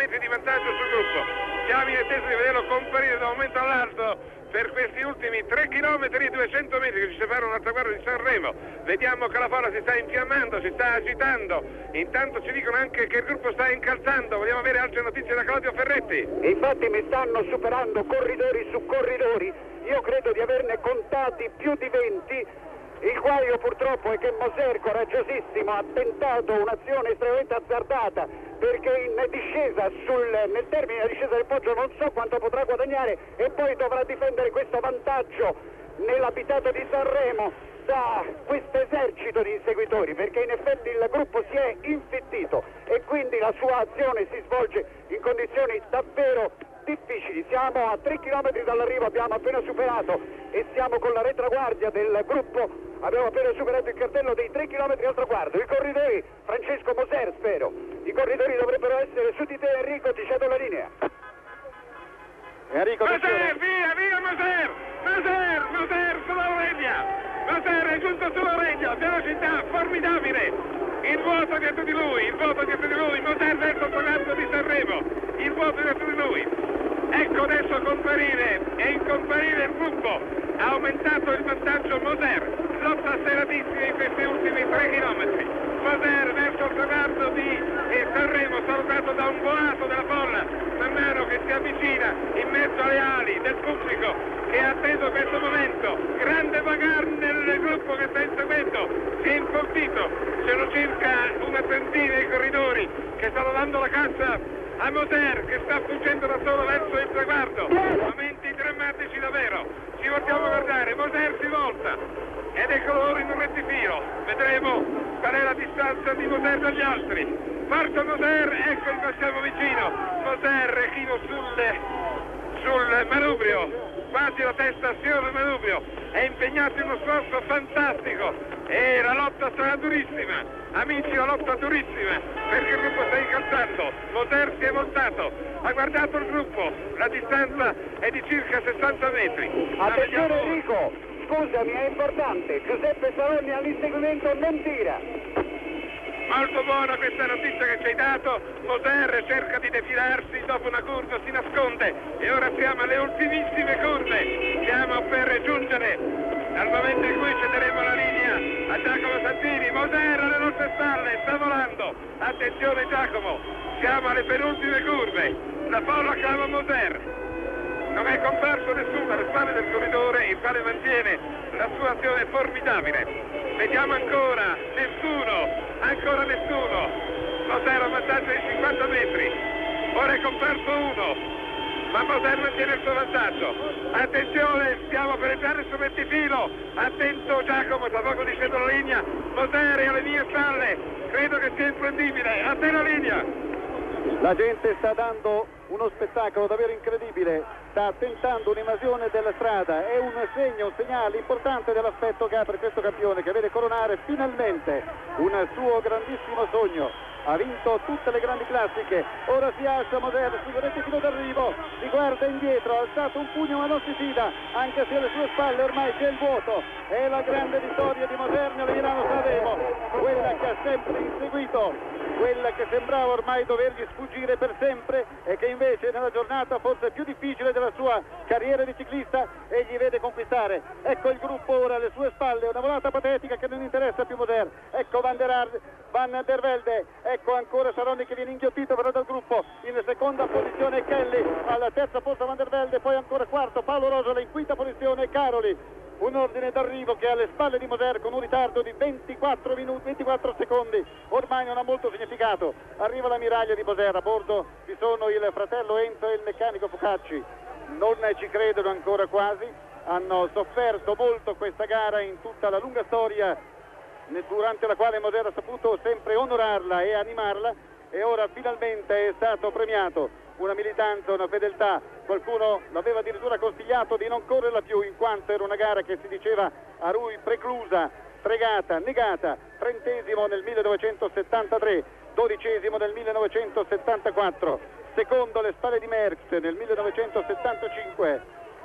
metri di vantaggio sul gruppo. Siamo in attesa di vederlo comparire da un momento all'altro per questi ultimi 3 km e 200 metri che ci separano dal traguardo di Sanremo. Vediamo che la folla si sta infiammando, si sta agitando. Intanto ci dicono anche che il gruppo sta incalzando. Vogliamo avere altre notizie da Claudio Ferretti. Infatti mi stanno superando corridori su corridori. Io credo di averne contati più di 20. Il guaio purtroppo è che Moser, coraggiosissimo, ha tentato un'azione estremamente azzardata, perché in discesa nel termine della discesa del Poggio non so quanto potrà guadagnare e poi dovrà difendere questo vantaggio nell'abitato di Sanremo da questo esercito di inseguitori, perché in effetti il gruppo si è infittito e quindi la sua azione si svolge in condizioni davvero difficili. Siamo a 3 km dall'arrivo, abbiamo appena superato e siamo con la retroguardia del gruppo. Abbiamo appena superato il cartello dei 3 km al traguardo. I corridori, Francesco Moser spero, i corridori dovrebbero essere su di te. Enrico, ti cedo la linea. Enrico, Moser, via Moser! Moser sull'Aurelia! Moser è giunto sull'Aurelia, velocità formidabile! Il vuoto dietro di lui, Moser verso il traguardo di Sanremo, il vuoto dietro di lui. Ecco adesso comparire, e in comparire il gruppo, ha aumentato il vantaggio Moser, lotta seratissima in questi ultimi 3 chilometri. Moser verso il traguardo di Sanremo, salutato da un boato della folla, man mano che si avvicina in mezzo alle ali del pubblico che ha atteso questo momento. Grande bagarre nel gruppo che sta inseguendo, si è infoltito, sono circa una trentina di corridori che stanno dando la caccia a Moser che sta fuggendo da solo verso il traguardo. Momenti drammatici davvero. Ci voltiamo a guardare, Moser si volta ed eccolo ora in un rettifilo. Vedremo qual è la distanza di Moser dagli altri. Forza Moser, ecco il passiamo vicino. Moser chino sul manubrio, quasi la testa sfiora il manubrio, è impegnato in uno sforzo fantastico e la lotta sarà durissima, amici, la lotta durissima, perché il gruppo sta incalzando. Moser si è voltato, ha guardato il gruppo, la distanza è di circa 60 metri. Attenzione Enrico, scusami, è importante, Giuseppe Saronni all'inseguimento non tira. Molto buona questa notizia che ci hai dato. Moser cerca di defilarsi, dopo una curva si nasconde e ora siamo alle ultimissime curve. Stiamo per giungere al momento in cui cederemo la linea a Giacomo Santini. Moser alle nostre spalle, sta volando. Attenzione Giacomo, siamo alle penultime curve. La folla clama Moser. Non è comparso nessuno alle spalle del corridore, il quale mantiene la sua azione formidabile. Vediamo ancora nessuno. Moser a vantaggio di 50 metri. Ora è comparso uno, ma Moser mantiene il suo vantaggio. Attenzione, stiamo per entrare sul rettifilo. Attento Giacomo, tra poco discendo la linea. Moser è alle mie spalle. Credo che sia imprendibile. A te la linea. La gente sta dando uno spettacolo davvero incredibile, sta tentando un'invasione della strada, è un segnale importante dell'aspetto che ha per questo campione che vede coronare finalmente un suo grandissimo sogno. Ha vinto tutte le grandi classiche, ora si alza Moser sul rettifilo d'arrivo, si guarda indietro, ha alzato un pugno ma non si fida, anche se alle sue spalle ormai c'è il vuoto. È la grande vittoria di Moser nel Milano Sanremo, quella che ha sempre inseguito, quella che sembrava ormai dovergli sfuggire per sempre e che invece nella giornata forse più difficile della sua carriera di ciclista egli vede conquistare. Ecco il gruppo ora alle sue spalle, una volata patetica che non interessa più Moser. Ecco Van der Velde, ecco ancora Saronni che viene inghiottito però dal gruppo. In seconda posizione Kelly, alla terza posto Van der Velde, poi ancora quarto Paolo Rosola, in quinta posizione Caroli. Un ordine d'arrivo che è alle spalle di Moser con un ritardo di 24 secondi, ormai non ha molto significato. Arriva la miraglia di Moser, a bordo vi sono il fratello Enzo e il meccanico Focacci. Non ci credono ancora quasi, hanno sofferto molto questa gara in tutta la lunga storia durante la quale Moser ha saputo sempre onorarla e animarla, e ora finalmente è stato premiato. Una militanza, una fedeltà, qualcuno l'aveva addirittura consigliato di non correrla più in quanto era una gara che si diceva a lui preclusa, fregata, negata. 30° nel 1973, 12° nel 1974, secondo alle spalle di Merckx nel 1975,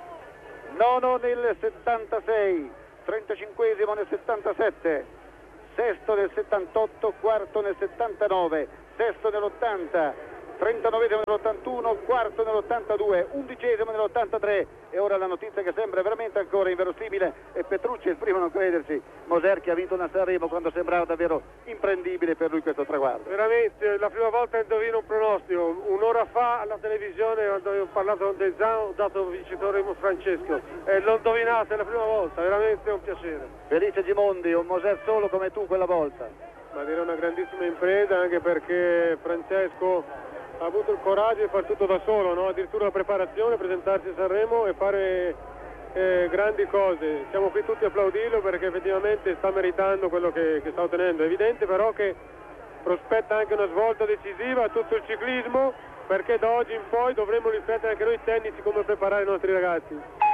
nono nel 76, 35° nel 77, sesto nel 78, quarto nel 79, sesto nell'80, 39esimo nell'81, quarto nell'82, 11esimo nell'83 e ora la notizia che sembra veramente ancora inverosimile è Petrucci, il primo a non crederci, Moser che ha vinto una Sanremo quando sembrava davvero imprendibile per lui questo traguardo. Veramente, la prima volta indovino un pronostico, un'ora fa alla televisione quando ho parlato con De Zan ho dato vincitore Francesco e l'ho indovinato, è la prima volta, veramente un piacere. Felice Gimondi, un Moser solo come tu quella volta. Ma direi una grandissima impresa anche perché Francesco ha avuto il coraggio di fare tutto da solo, no? Addirittura la preparazione, presentarsi a Sanremo e fare grandi cose. Siamo qui tutti a applaudirlo perché effettivamente sta meritando quello che sta ottenendo. È evidente però che prospetta anche una svolta decisiva a tutto il ciclismo, perché da oggi in poi dovremo riflettere anche noi tecnici come preparare i nostri ragazzi.